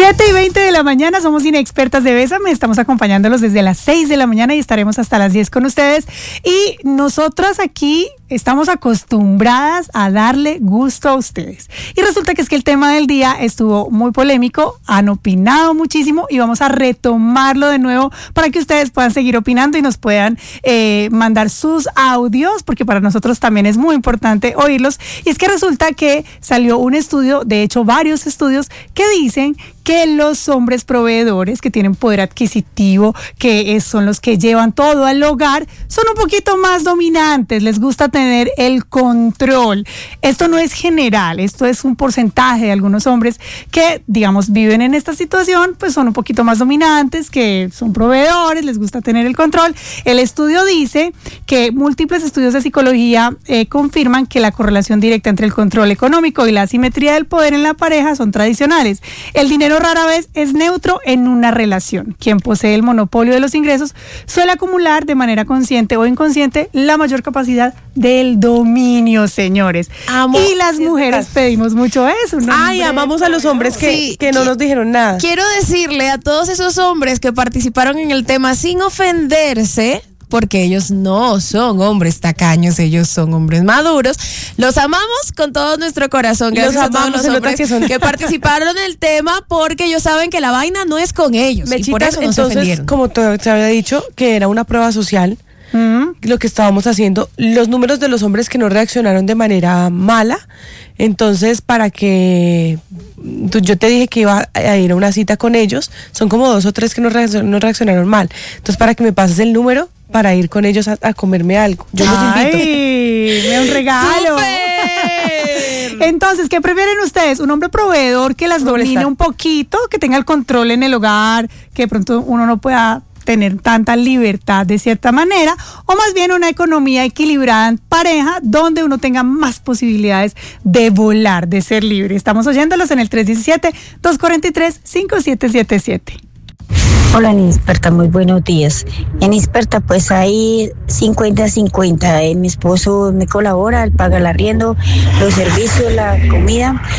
7:20 de la mañana, somos Inexpertas de Bésame, estamos acompañándolos desde las 6 de la mañana y estaremos hasta las 10 con ustedes. Y nosotras aquí estamos acostumbradas a darle gusto a ustedes. Y resulta que es que el tema del día estuvo muy polémico, han opinado muchísimo y vamos a retomarlo de nuevo para que ustedes puedan seguir opinando y nos puedan mandar sus audios, porque para nosotros también es muy importante oírlos. Y es que resulta que salió un estudio, de hecho varios estudios, que dicen que los hombres proveedores que tienen poder adquisitivo, que son los que llevan todo al hogar, son un poquito más dominantes, les gusta tener el control. Esto no es general, esto es un porcentaje de algunos hombres que, digamos, viven en esta situación, pues son un poquito más dominantes, que son proveedores, les gusta tener el control. El estudio dice que múltiples estudios de psicología confirman que la correlación directa entre el control económico y la asimetría del poder en la pareja son tradicionales. El dinero rara vez es neutro en una relación. Quien posee el monopolio de los ingresos suele acumular de manera consciente o inconsciente la mayor capacidad del dominio, señores. Y las mujeres pedimos mucho eso, ¿no? Ay, amamos a los hombres que no nos dijeron nada. Quiero decirle a todos esos hombres que participaron en el tema sin ofenderse, porque ellos no son hombres tacaños, ellos son hombres maduros. Los amamos con todo nuestro corazón. Gracias a todos los hombres que participaron en el tema, porque ellos saben que la vaina no es con ellos. Mechitas, y por eso no se ofendieron. Como te había dicho, que era una prueba social, lo que estábamos haciendo, los números de los hombres que no reaccionaron de manera mala. Entonces, para que yo te dije que iba a ir a una cita con ellos, son como 2 o 3 que no reaccionaron mal. Entonces, para que me pases el número para ir con ellos a comerme algo. Yo los invito. ¡Ay! ¡Me un regalo! ¡Súper! Entonces, ¿qué prefieren ustedes? ¿Un hombre proveedor que las domine un poquito, que tenga el control en el hogar, que de pronto uno no pueda tener tanta libertad de cierta manera, o más bien una economía equilibrada en pareja donde uno tenga más posibilidades de volar, de ser libre? Estamos oyéndolos en el 317-243-5777. Hola, Inexperta, muy buenos días. Inexperta, pues ahí 50-50. Mi esposo me colabora, él paga el arriendo, los servicios, la comida.